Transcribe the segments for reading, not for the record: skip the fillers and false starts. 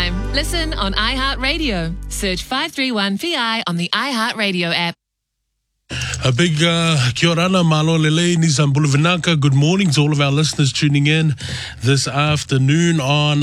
Time. Listen on iHeartRadio. Search 531PI on the iHeartRadio app. A big kia orana, malo lele, Nissan Bulavanaka. Good morning to all of our listeners tuning in this afternoon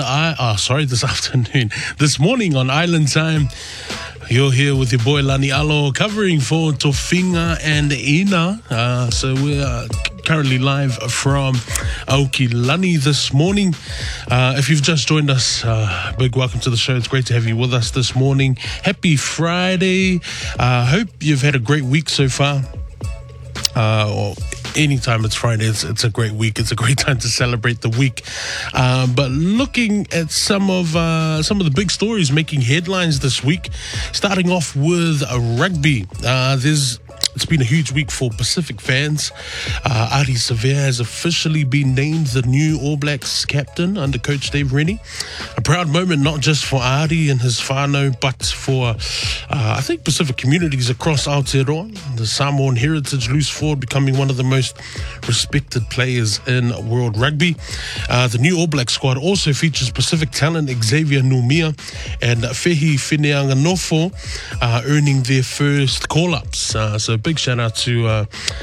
this morning on Island Time. You're here with your boy Lani Alo, covering for Tofinga and Ina. So we're currently live from Aokilani this morning. If you've just joined us, big welcome to the show. It's great to have you with us this morning. Happy Friday. Hope you've had a great week so far. Or anytime it's Friday, it's a great week. It's a great time to celebrate the week. But looking at some of the big stories making headlines this week, starting off with rugby. It's been a huge week for Pacific fans. Ardie Savea has officially been named the new All Blacks captain under coach Dave Rennie. A proud moment not just for Ardie and his whānau, but for, I think, Pacific communities across Aotearoa. The Samoan heritage loose forward becoming one of the most respected players in world rugby. The new All Black squad also features Pacific talent Xavier Numia and Fehi Fineanganofo earning their first call-ups. So big shout out to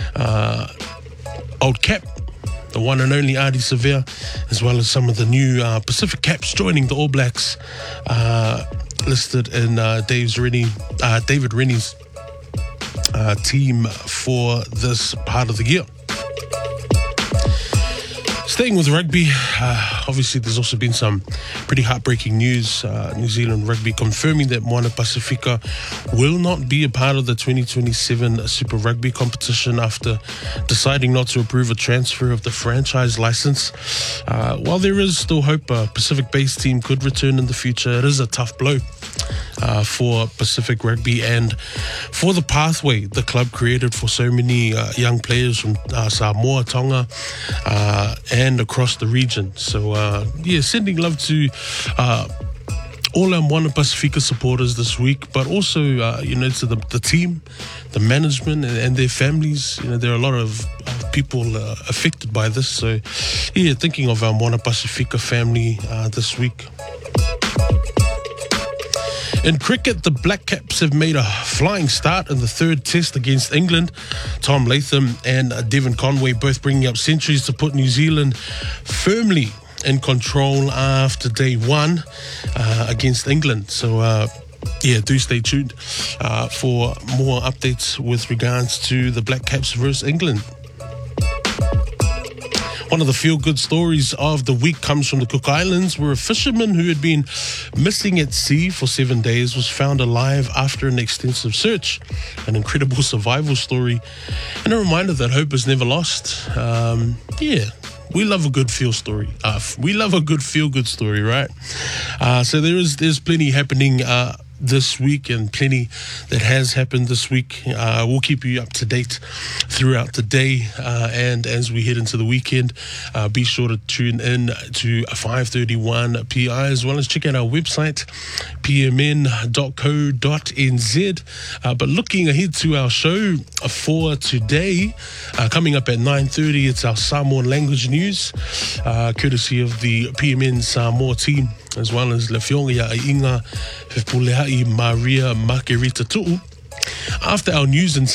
Old Cap, the one and only Ardie Savea, as well as some of the new Pacific caps joining the All Blacks, listed in David Rennie's team for this part of the year. Staying with rugby, obviously there's also been some pretty heartbreaking news. New Zealand Rugby confirming that Moana Pacifica will not be a part of the 2027 Super Rugby competition after deciding not to approve a transfer of the franchise license. While there is still hope a Pacific-based team could return in the future, it is a tough blow for Pacific Rugby and for the pathway the club created for so many young players from Samoa, Tonga, and across the region. So, sending love to all our Moana Pacifica supporters this week, but also, to the team, the management, and their families. There are a lot of people affected by this. So, thinking of our Moana Pacifica family this week. In cricket, the Black Caps have made a flying start in the third test against England. Tom Latham and Devon Conway both bringing up centuries to put New Zealand firmly in control after day one against England. So, do stay tuned for more updates with regards to the Black Caps versus England. One of the feel-good stories of the week comes from the Cook Islands, where a fisherman who had been missing at sea for 7 days was found alive after an extensive search. An incredible survival story and a reminder that hope is never lost. We love a good feel story. We love a good feel-good story, right? So there's plenty happening this week and plenty that has happened this week. We'll keep you up to date throughout the day, and as we head into the weekend, be sure to tune in to 531 PI, as well as check out our website pmn.co.nz. But looking ahead to our show for today, coming up at 9:30, it's our Samoan language news, courtesy of the PMN Samoa team, as well as Le Fionga Inga Fepulehai Maria Margarita Tu'u. After our news and